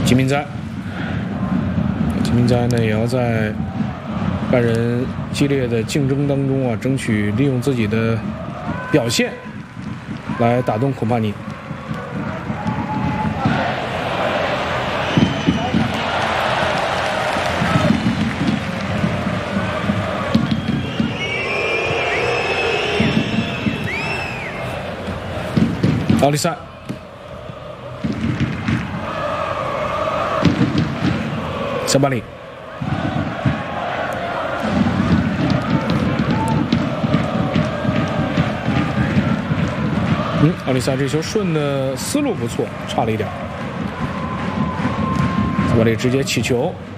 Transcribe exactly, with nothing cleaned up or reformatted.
金明哉，金明哉呢也要在让人激烈的竞争当中啊，争取利用自己的表现来打动孔帕尼。奥利萨，塞巴里，嗯，奥利萨这球顺的思路不错，差了一点。塞巴里直接起球。